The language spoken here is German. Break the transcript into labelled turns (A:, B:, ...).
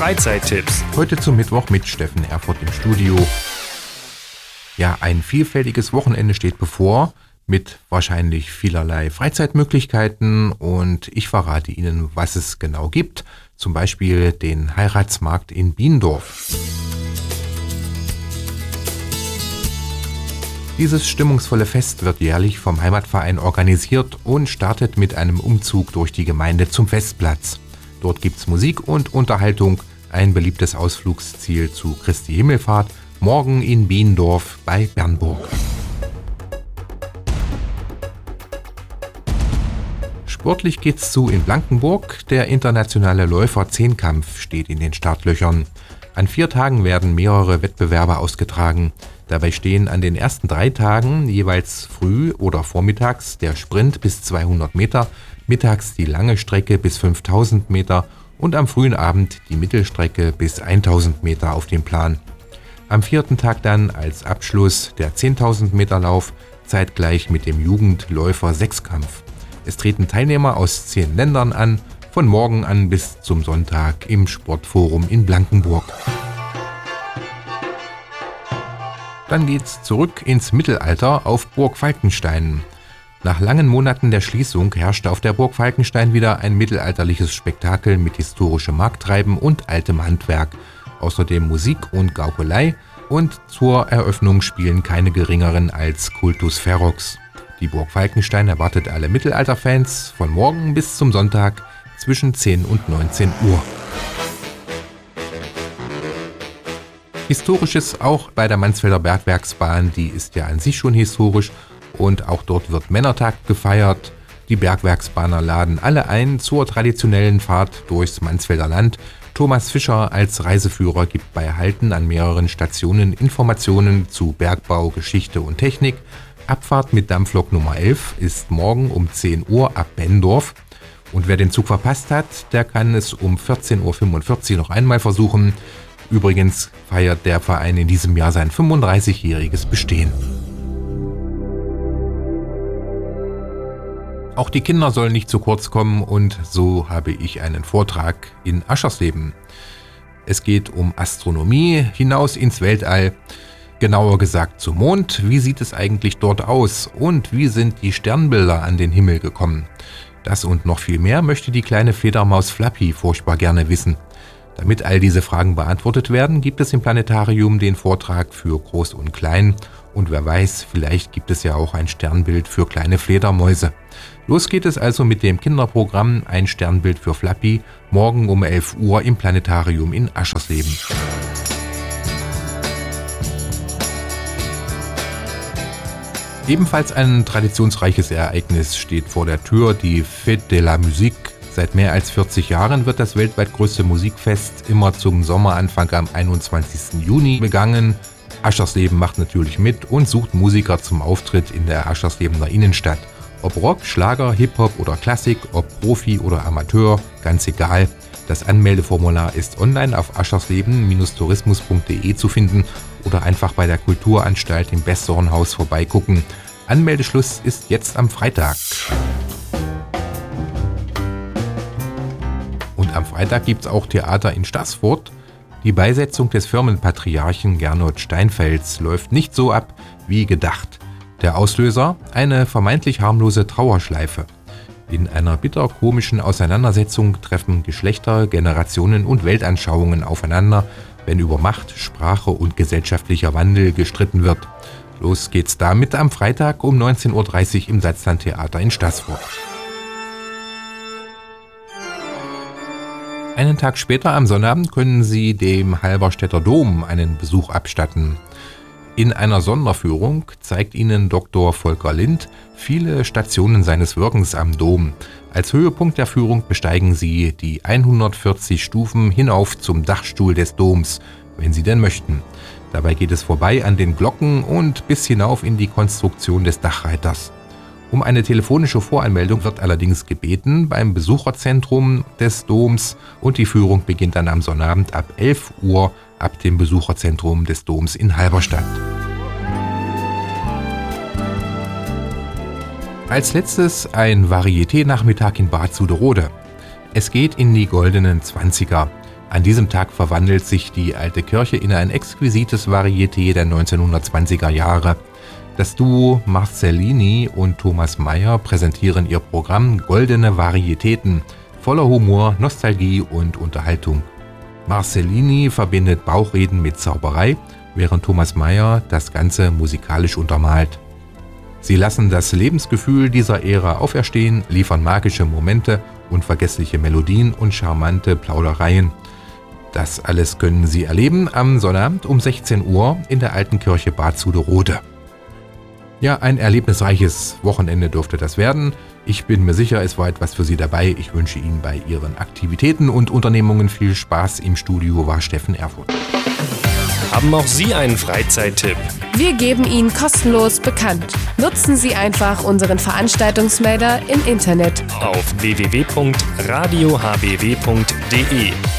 A: Freizeittipps.
B: Heute zum Mittwoch mit Steffen Erfurt im Studio. Ja, ein vielfältiges Wochenende steht bevor mit wahrscheinlich vielerlei Freizeitmöglichkeiten und ich verrate Ihnen, was es genau gibt. Zum Beispiel den Heiratsmarkt in Biendorf. Dieses stimmungsvolle Fest wird jährlich vom Heimatverein organisiert und startet mit einem Umzug durch die Gemeinde zum Festplatz. Dort gibt's Musik und Unterhaltung, ein beliebtes Ausflugsziel zu Christi Himmelfahrt, morgen in Biendorf bei Bernburg. Sportlich geht's zu in Blankenburg. Der internationale Läufer-Zehnkampf steht in den Startlöchern. An 4 Tagen werden mehrere Wettbewerbe ausgetragen. Dabei stehen an den ersten 3 Tagen jeweils früh oder vormittags der Sprint bis 200 Meter, mittags die lange Strecke bis 5000 Meter und am frühen Abend die Mittelstrecke bis 1000 Meter auf dem Plan. Am 4. Tag dann als Abschluss der 10.000 Meter Lauf, zeitgleich mit dem Jugendläufer-Sechskampf. Es treten Teilnehmer aus 10 Ländern an, von morgen an bis zum Sonntag im Sportforum in Blankenburg. Dann geht's zurück ins Mittelalter auf Burg Falkenstein. Nach langen Monaten der Schließung herrschte auf der Burg Falkenstein wieder ein mittelalterliches Spektakel mit historischem Markttreiben und altem Handwerk. Außerdem Musik und Gaukelei und zur Eröffnung spielen keine geringeren als Cultus Ferox. Die Burg Falkenstein erwartet alle Mittelalterfans von morgen bis zum Sonntag zwischen 10 und 19 Uhr. Historisches auch bei der Mansfelder Bergwerksbahn, die ist ja an sich schon historisch und auch dort wird Männertag gefeiert. Die Bergwerksbahner laden alle ein zur traditionellen Fahrt durchs Mansfelder Land. Thomas Fischer als Reiseführer gibt bei Halten an mehreren Stationen Informationen zu Bergbau, Geschichte und Technik. Abfahrt mit Dampflok Nummer 11 ist morgen um 10 Uhr ab Bendorf. Und wer den Zug verpasst hat, der kann es um 14.45 Uhr noch einmal versuchen. Übrigens feiert der Verein in diesem Jahr sein 35-jähriges Bestehen. Auch die Kinder sollen nicht zu kurz kommen und so habe ich einen Vortrag in Aschersleben. Es geht um Astronomie, hinaus ins Weltall. Genauer gesagt zum Mond. Wie sieht es eigentlich dort aus? Und wie sind die Sternbilder an den Himmel gekommen? Das und noch viel mehr möchte die kleine Fledermaus Flappy furchtbar gerne wissen. Damit all diese Fragen beantwortet werden, gibt es im Planetarium den Vortrag für Groß und Klein. Und wer weiß, vielleicht gibt es ja auch ein Sternbild für kleine Fledermäuse. Los geht es also mit dem Kinderprogramm Ein Sternbild für Flappy, morgen um 11 Uhr im Planetarium in Aschersleben. Ebenfalls ein traditionsreiches Ereignis steht vor der Tür, die Fête de la Musique. Seit mehr als 40 Jahren wird das weltweit größte Musikfest immer zum Sommeranfang am 21. Juni begangen. Aschersleben macht natürlich mit und sucht Musiker zum Auftritt in der Ascherslebener Innenstadt. Ob Rock, Schlager, Hip-Hop oder Klassik, ob Profi oder Amateur, ganz egal. Das Anmeldeformular ist online auf aschersleben-tourismus.de zu finden oder einfach bei der Kulturanstalt im Bessornhaus vorbeigucken. Anmeldeschluss ist jetzt am Freitag. Und am Freitag gibt's auch Theater in Staßfurt. Die Beisetzung des Firmenpatriarchen Gernot Steinfels läuft nicht so ab wie gedacht. Der Auslöser? Eine vermeintlich harmlose Trauerschleife. In einer bitterkomischen Auseinandersetzung treffen Geschlechter, Generationen und Weltanschauungen aufeinander, wenn über Macht, Sprache und gesellschaftlicher Wandel gestritten wird. Los geht's damit am Freitag um 19.30 Uhr im Salzlandtheater in Staßfurt. Einen Tag später am Sonnabend können Sie dem Halberstädter Dom einen Besuch abstatten. In einer Sonderführung zeigt Ihnen Dr. Volker Lind viele Stationen seines Wirkens am Dom. Als Höhepunkt der Führung besteigen Sie die 140 Stufen hinauf zum Dachstuhl des Doms, wenn Sie denn möchten. Dabei geht es vorbei an den Glocken und bis hinauf in die Konstruktion des Dachreiters. Um eine telefonische Voranmeldung wird allerdings gebeten beim Besucherzentrum des Doms und die Führung beginnt dann am Sonnabend ab 11 Uhr ab dem Besucherzentrum des Doms in Halberstadt. Als letztes ein Varieté-Nachmittag in Bad Suderode. Es geht in die goldenen 20er. An diesem Tag verwandelt sich die alte Kirche in ein exquisites Varieté der 1920er Jahre. Das Duo Marcellini und Thomas Mayer präsentieren ihr Programm Goldene Varietäten, voller Humor, Nostalgie und Unterhaltung. Marcellini verbindet Bauchreden mit Zauberei, während Thomas Mayer das Ganze musikalisch untermalt. Sie lassen das Lebensgefühl dieser Ära auferstehen, liefern magische Momente, unvergessliche Melodien und charmante Plaudereien. Das alles können Sie erleben am Sonnabend um 16 Uhr in der Alten Kirche Bad Suderode. Ja, ein erlebnisreiches Wochenende dürfte das werden. Ich bin mir sicher, es war etwas für Sie dabei. Ich wünsche Ihnen bei Ihren Aktivitäten und Unternehmungen viel Spaß. Im Studio war Steffen Erfurt.
A: Haben auch Sie einen Freizeittipp?
C: Wir geben ihn kostenlos bekannt. Nutzen Sie einfach unseren Veranstaltungsmelder im Internet
A: Auf www.radiohbw.de.